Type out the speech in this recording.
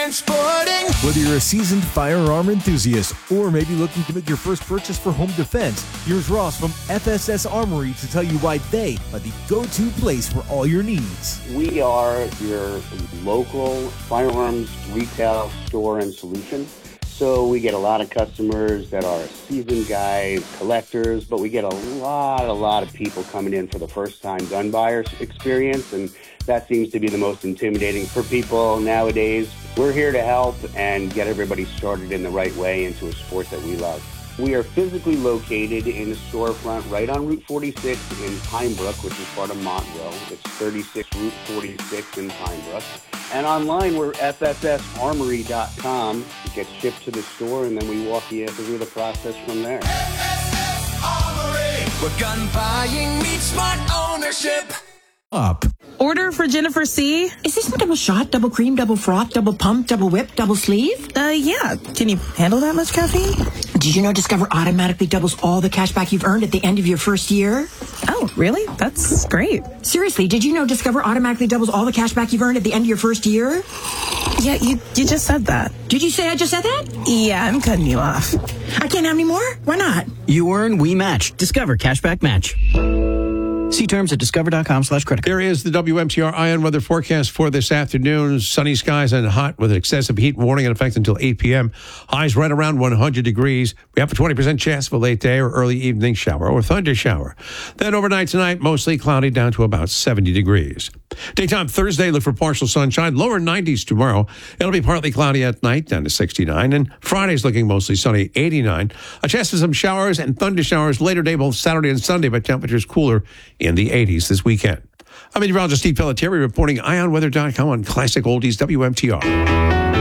transporting. Whether you're a seasoned firearm enthusiast or maybe looking to make your first purchase for home defense, here's Ross from FSS Armory to tell you why they are the go-to place for all your needs. We are your local firearms retail store and solution. So we get a lot of customers that are seasoned guys, collectors, but we get a lot of people coming in for the first time gun buyer experience, and that seems to be the most intimidating for people nowadays. We're here to help and get everybody started in the right way into a sport that we love. We are physically located in a storefront right on Route 46 in Pine Brook, which is part of Montville. It's 36 Route 46 in Pine Brook. And online, we're fssarmory.com. It gets shipped to the store, and then we walk you through the process from there. FSS Armory, where gun buying meets smart ownership. Up. Order for Jennifer C. Is this double shot, double cream, double froth, double pump, double whip, double sleeve? Yeah. Can you handle that much caffeine? Did you know Discover automatically doubles all the cash back you've earned at the end of your first year? Oh, really? That's great. Seriously, did you know Discover automatically doubles all the cash back you've earned at the end of your first year? Yeah, you just said that. Did you say I just said that? Yeah, I'm cutting you off. I can't have any more? Why not? You earn, we match. Discover Cashback Match. See terms at discover.com/credit. There is the WMTR Ion weather forecast for this afternoon. Sunny skies and hot with an excessive heat warning in effect until 8 p.m. Highs right around 100 degrees. We have a 20% chance of a late day or early evening shower or thunder shower. Then overnight tonight, mostly cloudy down to about 70 degrees. Daytime Thursday, look for partial sunshine. Lower 90s tomorrow. It'll be partly cloudy at night, down to 69. And Friday's looking mostly sunny, 89. A chance of some showers and thunder showers later day, both Saturday and Sunday, but temperatures cooler in the 80s this weekend. I'm meteorologist Steve Pelletieri reporting IONweather.com on Classic Oldies WMTR.